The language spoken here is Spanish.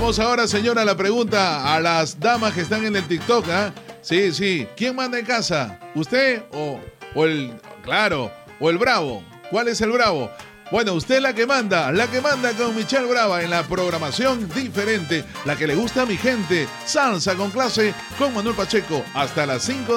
Vamos ahora, señora, a la pregunta a las damas que están en el TikTok, ¿ah? Sí, sí. ¿Quién manda en casa? ¿Usted o el, claro, o el bravo? ¿Cuál es el bravo? Bueno, usted es la que manda con Michelle Brava en la programación diferente, la que le gusta a mi gente. Salsa con clase con Manuel Pacheco hasta las 5